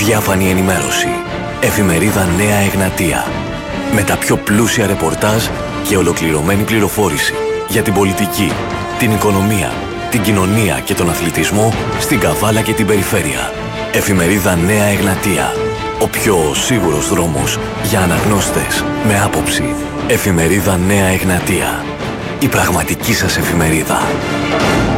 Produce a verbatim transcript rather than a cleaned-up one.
διάφανη ενημέρωση. Εφημερίδα Νέα Εγνατία. Με τα πιο πλούσια ρεπορτάζ και ολοκληρωμένη πληροφόρηση για την πολιτική, την οικονομία, την κοινωνία και τον αθλητισμό στην Καβάλα και την περιφέρεια. Εφημερίδα Νέα Εγνατία. Ο πιο σίγουρος δρόμος για αναγνώστες με άποψη. Εφημερίδα Νέα Εγνατία. Η πραγματική σας εφημερίδα.